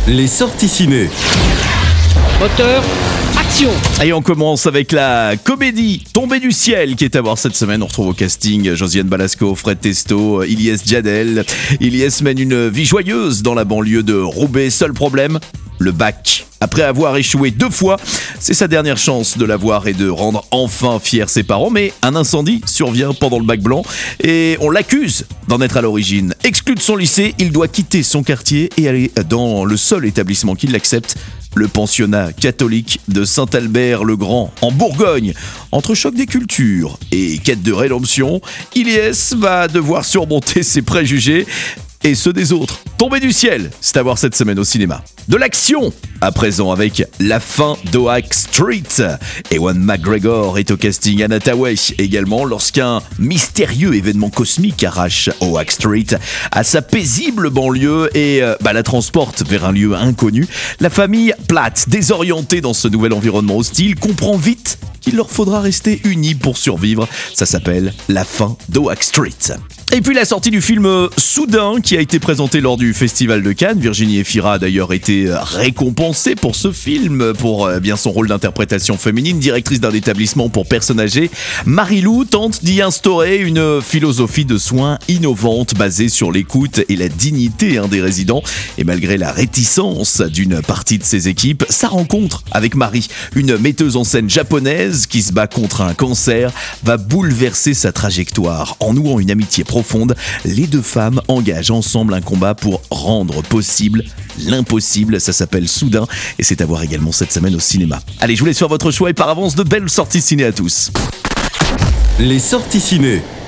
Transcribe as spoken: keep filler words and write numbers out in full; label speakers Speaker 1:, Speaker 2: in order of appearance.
Speaker 1: Les sorties ciné.
Speaker 2: Moteur, action.
Speaker 3: Et on commence avec la comédie Tombée du ciel qui est à voir cette semaine. On retrouve au casting Josiane Balasco, Fred Testo, Ilyes Djadel. Ilyes mène une vie joyeuse dans la banlieue de Roubaix. Seul problème, le bac. Après avoir échoué deux fois, c'est sa dernière chance de l'avoir et de rendre enfin fiers ses parents. Mais un incendie survient pendant le bac blanc et on l'accuse d'en être à l'origine. Exclu de son lycée, il doit quitter son quartier et aller dans le seul établissement qui l'accepte, le pensionnat catholique de Saint-Albert-le-Grand, en Bourgogne. Entre choc des cultures et quête de rédemption, Ilyes va devoir surmonter ses préjugés et ceux des autres. Tombée du ciel, c'est à voir cette semaine au cinéma. De l'action, à présent avec La fin d'Oak Street. Ewan McGregor est au casting, Anna Thaoué également, lorsqu'un mystérieux événement cosmique arrache Oak Street à sa paisible banlieue et euh, bah, la transporte vers un lieu inconnu. La famille Platt, désorientée dans ce nouvel environnement hostile, comprend vite qu'il leur faudra rester unis pour survivre. Ça s'appelle La fin d'Oak Street. Et puis la sortie du film Soudain qui a été présenté lors du Festival de Cannes. Virginie Efira a d'ailleurs été récompensée pour ce film, pour euh, bien son rôle d'interprétation féminine. Directrice d'un établissement pour personnes âgées, Marie-Lou tente d'y instaurer une philosophie de soins innovante basée sur l'écoute et la dignité hein, des résidents. Et malgré la réticence d'une partie de ses équipes, sa rencontre avec Marie, une metteuse en scène japonaise qui se bat contre un cancer, va bouleverser sa trajectoire. En nouant une amitié profonde, les deux femmes engagent ensemble un combat pour rendre possible l'impossible. Ça s'appelle Soudain et c'est à voir également cette semaine au cinéma. Allez, je vous laisse faire votre choix et par avance de belles sorties ciné à tous.
Speaker 1: Les sorties ciné.